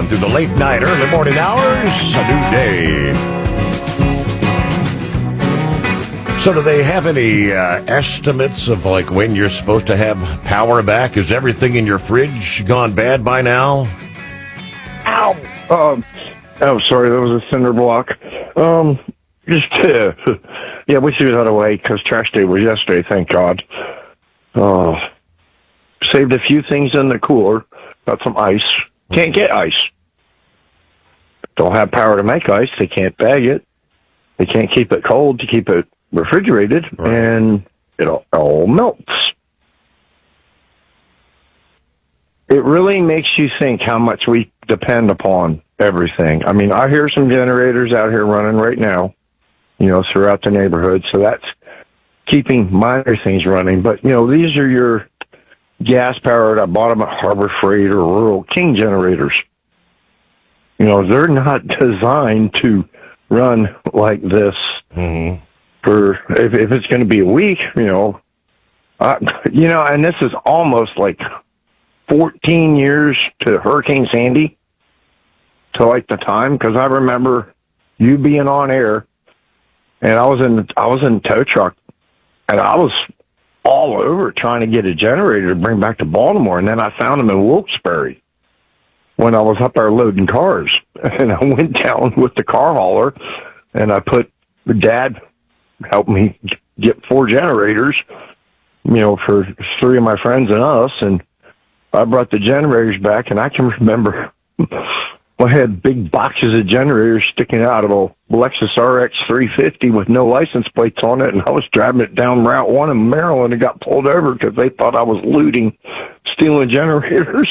on through the late night, early morning hours, a new day. So do they have any estimates of like when you're supposed to have power back? Is everything in your fridge gone bad by now? Ow! Oh, sorry, that was a cinder block. Yeah, we threw that away because trash day was yesterday, thank God. Saved a few things in the cooler. Got some ice. Can't get ice. Don't have power to make ice. They can't bag it. They can't keep it cold to keep it refrigerated, right. And it all melts. It really makes you think how much we depend upon everything. I mean, I hear some generators out here running right now, throughout the neighborhood, so that's keeping minor things running. But, these are your gas-powered, I bought them at Harbor Freight or Rural King generators. They're not designed to run like this for, if it's going to be a week, and this is almost like 14 years to Hurricane Sandy, to like the time, because I remember you being on air, and I was in a tow truck, and I was all over trying to get a generator to bring back to Baltimore, and then I found them in Wilkes-Barre when I was up there loading cars, and I went down with the car hauler, and Dad helped me get 4 generators, for 3 of my friends and us, and I brought the generators back, and I can remember I had big boxes of generators sticking out of a Lexus RX 350 with no license plates on it, and I was driving it down Route 1 in Maryland and got pulled over because they thought I was stealing generators.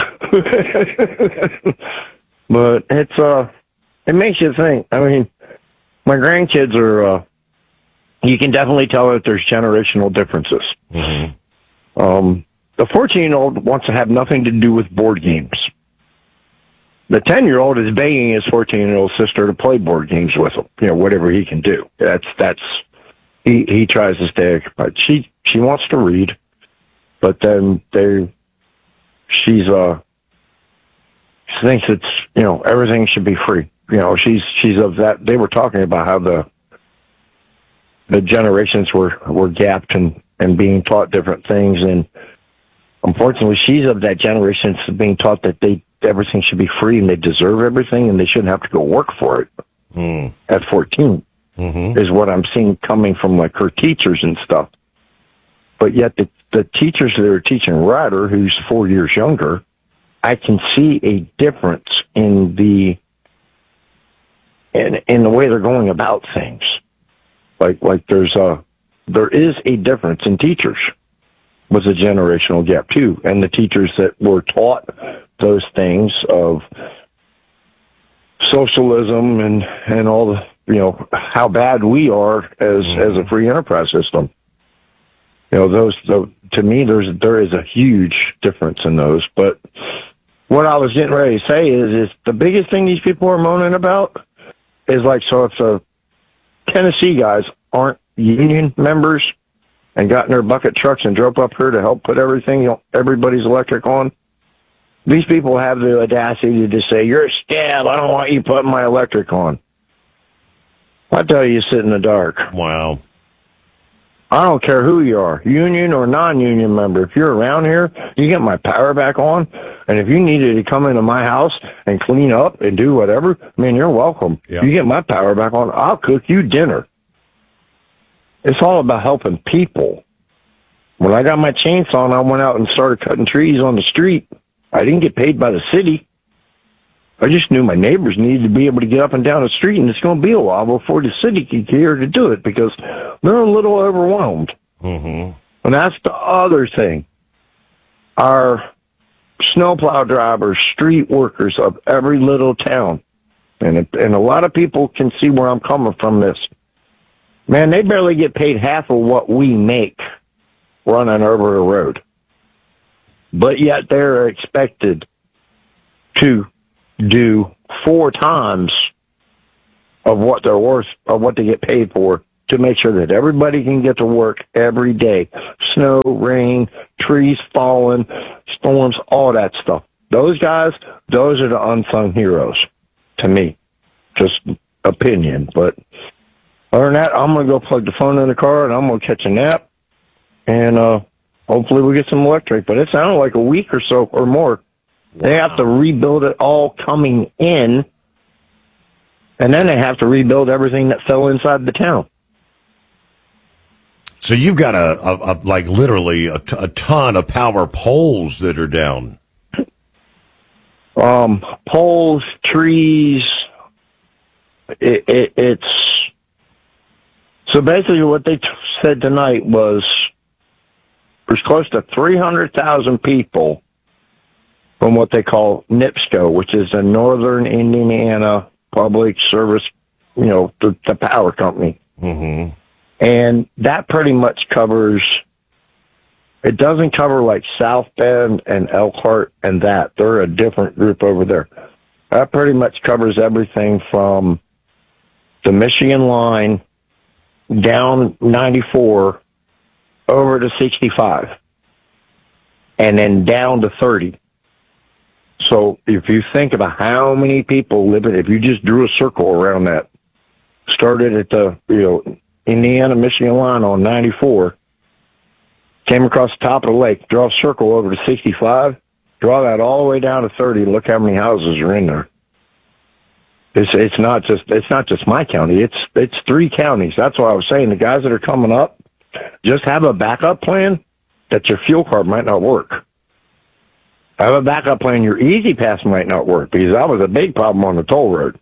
But it makes you think. I mean, my grandkids are, you can definitely tell that there's generational differences. Mm-hmm. The 14-year-old wants to have nothing to do with board games. The 10-year-old is begging his 14-year-old sister to play board games with him, whatever he can do. He tries to stay, but she wants to read, but then she thinks it's, everything should be free. She's of that. They were talking about how the generations were gapped and being taught different things, and unfortunately, she's of that generation that's being taught that everything should be free and they deserve everything and they shouldn't have to go work for it at 14, is what I'm seeing coming from like her teachers and stuff. But yet the teachers that are teaching Ryder, who's 4 years younger, I can see a difference in the way they're going about things. Like there is a difference in teachers. Was a generational gap too, and the teachers that were taught those things of socialism and all the how bad we are as a free enterprise system. To me there is a huge difference in those. But what I was getting ready to say is the biggest thing these people are moaning about is like, so if the Tennessee guys aren't union members and got in their bucket trucks and drove up here to help put everybody's electric on, these people have the audacity to say, you're a scab, I don't want you putting my electric on. I tell you sit in the dark. Wow. I don't care who you are, union or non-union member. If you're around here, you get my power back on, and if you needed to come into my house and clean up and do whatever, you're welcome. Yeah. You get my power back on, I'll cook you dinner. It's all about helping people. When I got my chainsaw and I went out and started cutting trees on the street, I didn't get paid by the city. I just knew my neighbors needed to be able to get up and down the street, and it's going to be a while before the city can get here to do it because they're a little overwhelmed. Mm-hmm. And that's the other thing. Our snowplow drivers, street workers of every little town, and a lot of people can see where I'm coming from this. Man, they barely get paid half of what we make running over a road. But yet they're expected to do 4 times of what they're worth, of what they get paid for, to make sure that everybody can get to work every day. Snow, rain, trees falling, storms, all that stuff. Those guys, those are the unsung heroes to me. Just opinion. But other than that, I'm going to go plug the phone in the car, and I'm going to catch a nap. And hopefully we get some electric. But it sounded like a week or so or more. Wow. They have to rebuild it all coming in. And then they have to rebuild everything that fell inside the town. So you've got like literally a ton of power poles that are down. Poles, trees. It's so basically what they said tonight was there's close to 300,000 people from what they call NIPSCO, which is the Northern Indiana Public Service, the power company. Mm-hmm. And that pretty much covers, it doesn't cover like South Bend and Elkhart and that. They're a different group over there. That pretty much covers everything from the Michigan line down 94 over to 65 and then down to 30. So if you think about how many people live in, if you just drew a circle around that, started at the, Indiana, Michigan line on 94, came across the top of the lake, draw a circle over to 65, draw that all the way down to 30, look how many houses are in there. It's not just my county, it's 3 counties. That's why I was saying the guys that are coming up, just have a backup plan that your fuel card might not work. Have a backup plan your Easy Pass might not work, because that was a big problem on the toll road.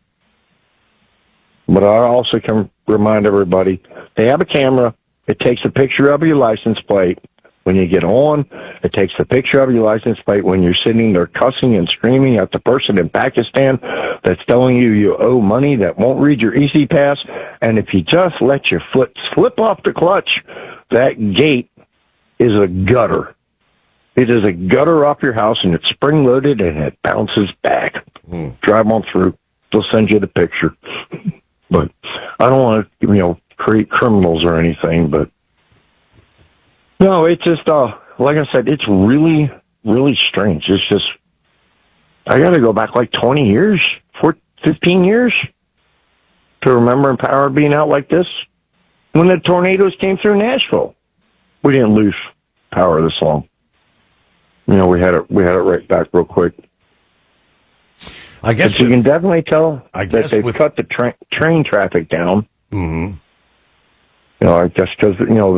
But I also can remind everybody, they have a camera. It takes a picture of your license plate when you get on. It takes a picture of your license plate when you're sitting there cussing and screaming at the person in Pakistan that's telling you owe money, that won't read your Easy Pass. And if you just let your foot slip off the clutch, that gate is a gutter. It is a gutter off your house, and it's spring-loaded, and it bounces back. Drive on through. They'll send you the picture. But I don't want to, create criminals or anything. But no, it's just, like I said, it's really, really strange. It's just, I got to go back like 20 years, 15 years to remember power being out like this. When the tornadoes came through Nashville, we didn't lose power this long. We had it right back real quick. I guess you can definitely tell that they've cut the train traffic down. Mm-hmm. I guess because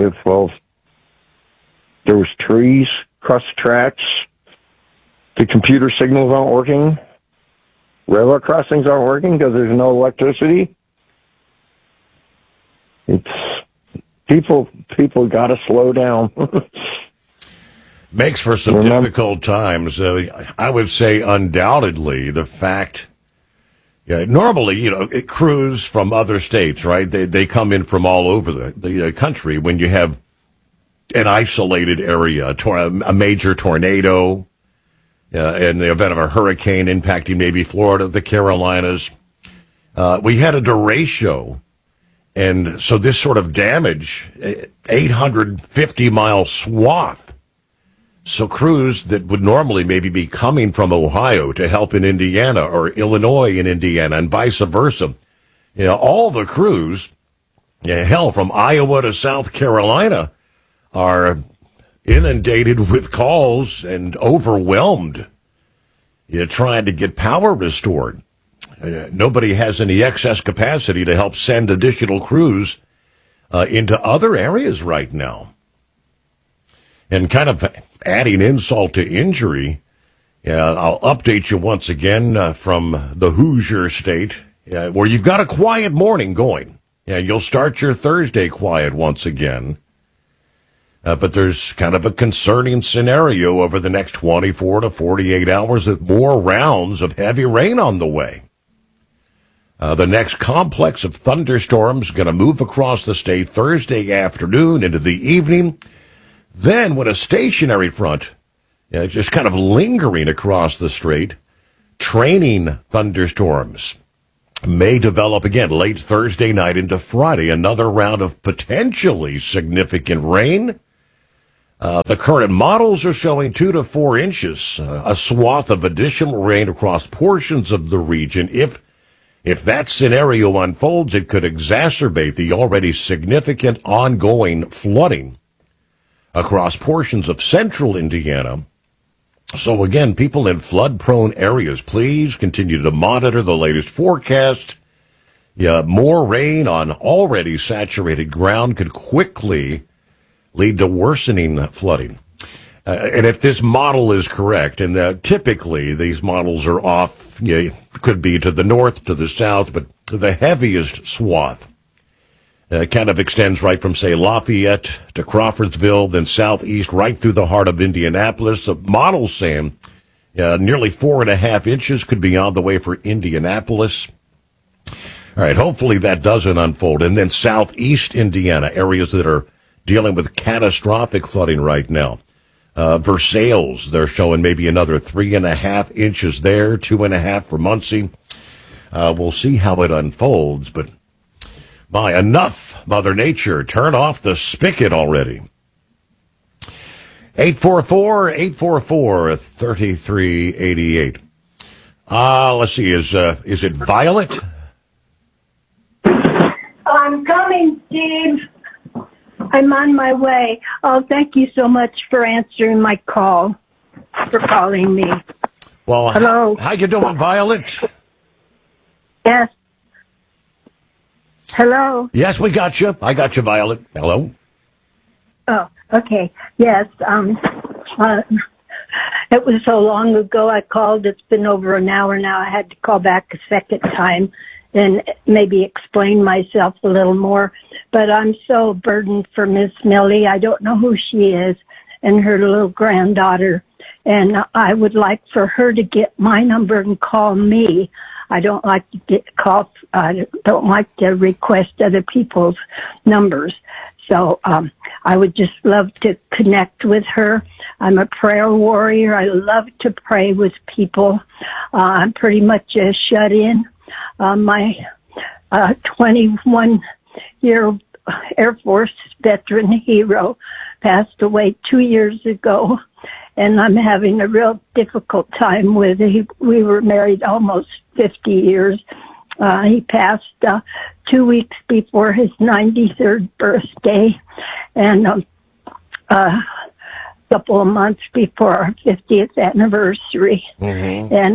there was trees across the tracks. The computer signals aren't working. Railroad crossings aren't working because there's no electricity. It's people got to slow down. Makes for some difficult times. I would say undoubtedly the fact, normally, crews from other states, right? They come in from all over the country when you have an isolated area, a major tornado, in the event of a hurricane impacting maybe Florida, the Carolinas. We had a derecho. And so this sort of damage, 850-mile swath. So crews that would normally maybe be coming from Ohio to help in Indiana or Illinois in Indiana and vice versa, all the crews, hell, from Iowa to South Carolina are inundated with calls and overwhelmed, trying to get power restored. Nobody has any excess capacity to help send additional crews into other areas right now. And kind of adding insult to injury, I'll update you once again from the Hoosier State, where you've got a quiet morning going. You'll start your Thursday quiet once again. But there's kind of a concerning scenario over the next 24 to 48 hours with more rounds of heavy rain on the way. The next complex of thunderstorms going to move across the state Thursday afternoon into the evening. Then, when a stationary front, just kind of lingering across the strait, training thunderstorms may develop again late Thursday night into Friday. Another round of potentially significant rain. The current models are showing 2 to 4 inches, a swath of additional rain across portions of the region. If that scenario unfolds, it could exacerbate the already significant ongoing flooding across portions of central Indiana. So again, people in flood-prone areas, please continue to monitor the latest forecast. Yeah, more rain on already saturated ground could quickly lead to worsening flooding. And if this model is correct, and typically these models are off, could be to the north, to the south, but the heaviest swath kind of extends right from, say, Lafayette to Crawfordsville, then southeast right through the heart of Indianapolis. The model's saying nearly 4.5 inches could be on the way for Indianapolis. All right, hopefully that doesn't unfold. And then southeast Indiana, areas that are dealing with catastrophic flooding right now. Versailles, they're showing maybe another 3.5 inches there, 2.5 for Muncie. We'll see how it unfolds, but my, enough, Mother Nature. Turn off the spigot already. 844-3388. Let's see, is it Violet? I'm coming, Steve. I'm on my way. Oh, thank you so much for answering my call, for calling me. Well, hello. How you doing, Violet? Yes. Hello. Yes, we got you. I got you, Violet. Hello. Oh, okay. Yes. It was so long ago I called. It's been over an hour now. I had to call back a second time and maybe explain myself a little more. But I'm so burdened for Miss Millie. I don't know who she is and her little granddaughter. And I would like for her to get my number and call me. I don't like to get calls. I don't like to request other people's numbers. So I would just love to connect with her. I'm a prayer warrior. I love to pray with people. I'm pretty much a shut-in. My 21-year Air Force veteran hero passed away 2 years ago, and I'm having a real difficult time with it. We were married almost 50 years. He passed 2 weeks before his 93rd birthday, and a couple of months before our 50th anniversary. Mm-hmm. And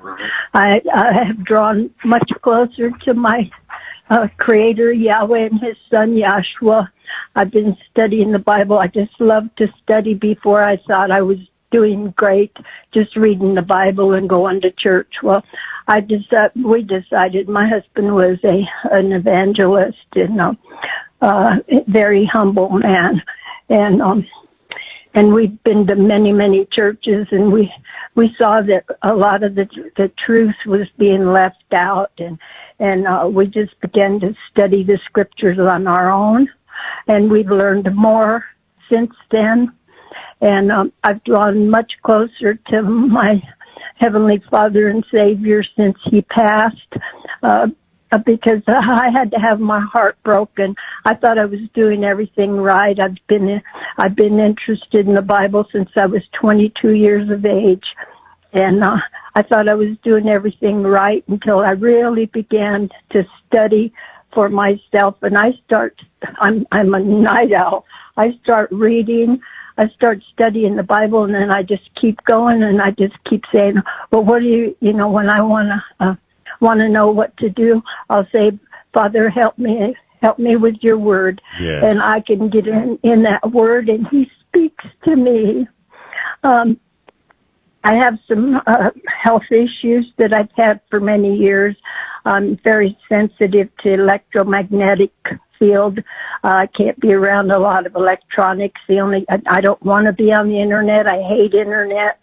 I have drawn much closer to my Creator Yahweh and His Son Yahshua. I've been studying the Bible. I just love to study. Before I thought I was doing great, just reading the Bible and going to church. Well, we decided. My husband was an evangelist and a very humble man, and we've been to many, many churches, and we saw that a lot of the truth was being left out, and we just began to study the scriptures on our own, and we've learned more since then. And I've drawn much closer to my Heavenly Father and Savior since he passed, because I had to have my heart broken. I thought I was doing everything right. I've been interested in the Bible since I was 22 years of age, and I thought I was doing everything right until I really began to study for myself. And I'm a night owl. I start reading. I start studying the Bible, and then I just keep going, and I just keep saying, well, what do you when I want to know what to do, I'll say, Father, help me with your word. Yes. And I can get in that word, and he speaks to me. I have some health issues that I've had for many years. I'm very sensitive to electromagnetic field. I can't be around a lot of electronics. I don't want to be on the internet. I hate internet.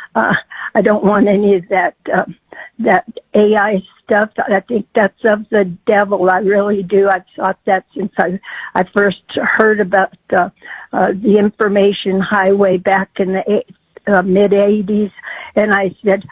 I don't want any of that AI stuff. I think that's of the devil. I really do. I've thought that since I first heard about the information highway back in the mid-'80s, and I said,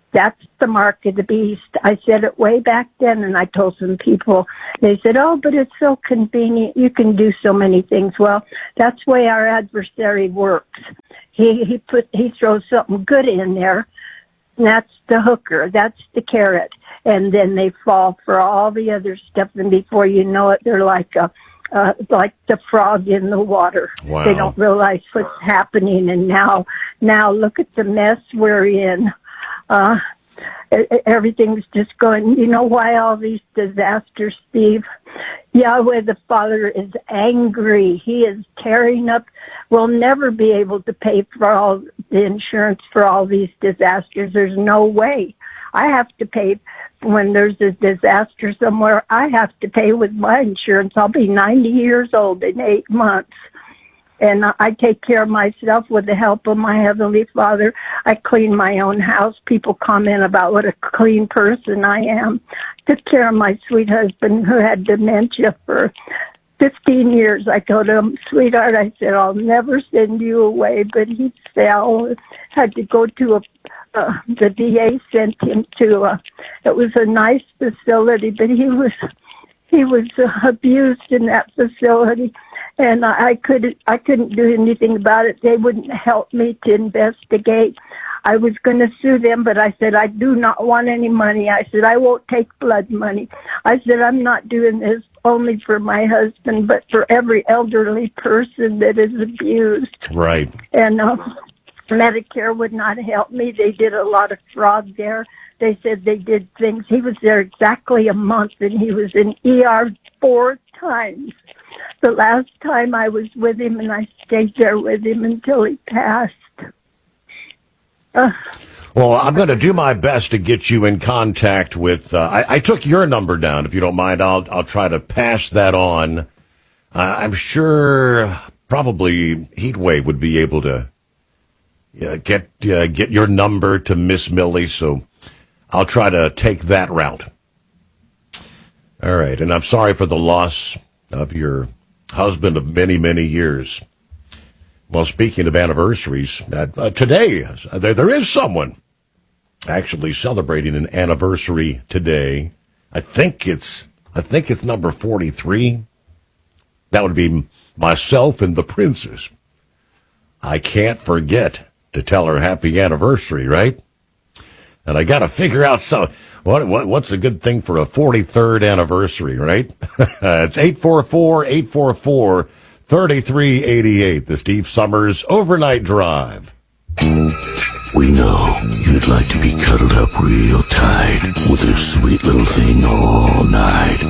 That's the mark of the beast. I said it way back then, and I told some people. They said, "Oh, but it's so convenient. You can do so many things." Well, that's the way our adversary works. He throws something good in there, and that's the hooker. That's the carrot, and then they fall for all the other stuff. And before you know it, they're like the frog in the water. Wow. They don't realize what's happening, and now look at the mess we're in. Everything's just going. You know why all these disasters, Steve? Yahweh the Father is angry. He is tearing up. We'll never be able to pay for all the insurance for all these disasters. There's no way. I have to pay when there's a disaster somewhere. I have to pay with my insurance. I'll be 90 years old in 8 months. And I take care of myself with the help of my Heavenly Father. I clean my own house. People comment about what a clean person I am. Took care of my sweet husband who had dementia for 15 years. I told him, "Sweetheart," I said, "I'll never send you away." But he fell, had to go to the VA sent him to, it was a nice facility, but he was abused in that facility. And I couldn't do anything about it. They wouldn't help me to investigate. I was going to sue them, but I said, "I do not want any money." I said, "I won't take blood money." I said, "I'm not doing this only for my husband, but for every elderly person that is abused." Right. And Medicare would not help me. They did a lot of fraud there. They said they did things. He was there exactly a month, and he was in ER 4 times. The last time I was with him, and I stayed there with him until he passed. Well, I'm going to do my best to get you in contact with. I took your number down. If you don't mind, I'll try to pass that on. I'm sure probably Heatwave would be able to get your number to Miss Millie. So I'll try to take that route. All right, and I'm sorry for the loss of your husband of many, many years. Well, speaking of anniversaries, today there is someone actually celebrating an anniversary today. I think it's number 43. That would be myself and the princess. I can't forget to tell her happy anniversary, right? And I got to figure out what's a good thing for a 43rd anniversary, right? It's 844-844-3388, the Steve Summers Overnight Drive. We know you'd like to be cuddled up real tight with a sweet little thing all night.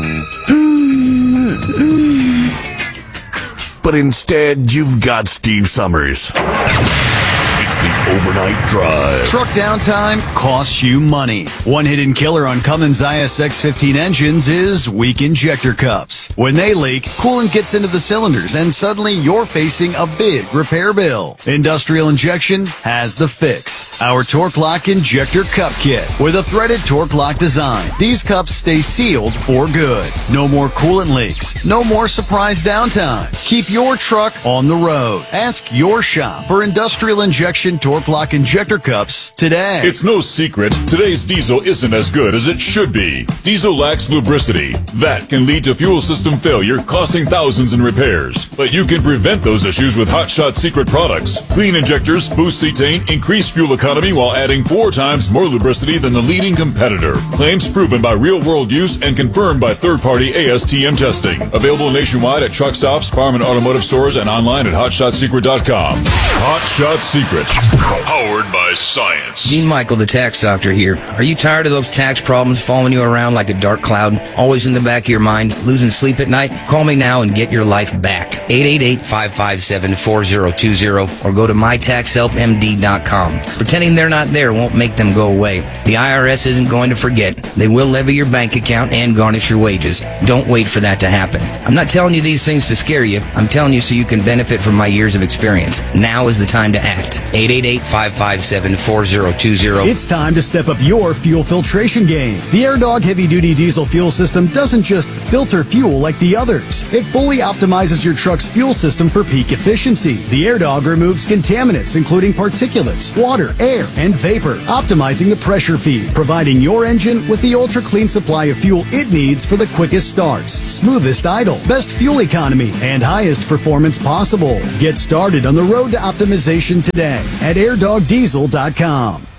But instead, you've got Steve Summers. The Overnight Drive. Truck downtime costs you money. One hidden killer on Cummins ISX-15 engines is weak injector cups. When they leak, coolant gets into the cylinders and suddenly you're facing a big repair bill. Industrial Injection has the fix. Our Torque Lock Injector Cup Kit with a threaded Torque Lock design. These cups stay sealed for good. No more coolant leaks. No more surprise downtime. Keep your truck on the road. Ask your shop for Industrial Injection Torque Lock Injector Cups today. It's no secret, today's diesel isn't as good as it should be. Diesel lacks lubricity. That can lead to fuel system failure, costing thousands in repairs. But you can prevent those issues with Hot Shot Secret products. Clean injectors boost cetane, increase fuel economy while adding 4 times more lubricity than the leading competitor. Claims proven by real-world use and confirmed by third-party ASTM testing. Available nationwide at truck stops, farm and automotive stores, and online at HotShotSecret.com. Hot Shot Secret. Powered by science. Dean Michael, the tax doctor here. Are you tired of those tax problems following you around like a dark cloud, always in the back of your mind, losing sleep at night? Call me now and get your life back. 888-557-4020 or go to mytaxhelpmd.com. Pretending they're not there won't make them go away. The IRS isn't going to forget. They will levy your bank account and garnish your wages. Don't wait for that to happen. I'm not telling you these things to scare you. I'm telling you so you can benefit from my years of experience. Now is the time to act. 888 888-557-4020. It's time to step up your fuel filtration game. The AirDog heavy-duty diesel fuel system doesn't just filter fuel like the others. It fully optimizes your truck's fuel system for peak efficiency. The AirDog removes contaminants, including particulates, water, air, and vapor, optimizing the pressure feed, providing your engine with the ultra-clean supply of fuel it needs for the quickest starts, smoothest idle, best fuel economy, and highest performance possible. Get started on the road to optimization today at airdogdiesel.com.